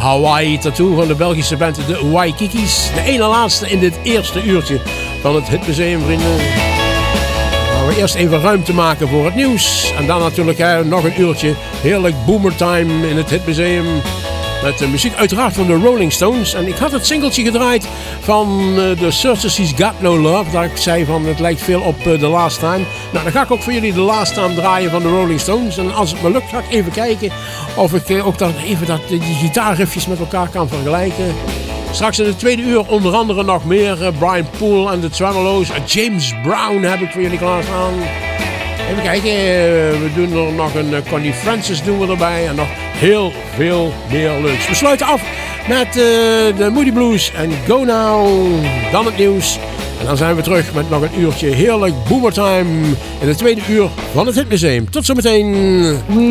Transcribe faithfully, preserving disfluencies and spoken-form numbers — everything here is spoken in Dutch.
Hawaii Tattoo van de Belgische band de Waikikis. De ene laatste in dit eerste uurtje van het Hitmuseum, vrienden. Gaan we eerst even ruimte maken voor het nieuws. En dan natuurlijk hè, nog een uurtje heerlijk boomertime in het Hitmuseum. Met de muziek uiteraard van de Rolling Stones. En ik had het singeltje gedraaid van uh, The Surtees Got No Love. Daar ik zei van het lijkt veel op uh, The Last Time. Nou, dan ga ik ook voor jullie The Last Time draaien van de Rolling Stones. En als het me lukt ga ik even kijken of ik uh, ook dan even dat, die gitaarriffjes met elkaar kan vergelijken. Straks in de tweede uur onder andere nog meer uh, Brian Poole en de Tremelo's. Uh, James Brown heb ik voor jullie klaarstaan. Even kijken, uh, we doen er nog een uh, Connie Francis doen we erbij. En nog heel veel meer leuks. We sluiten af met uh, de Moody Blues en Go Now. Dan het nieuws. En dan zijn we terug met nog een uurtje heerlijk boomertime in de tweede uur van het Hitmuseum. Tot zometeen.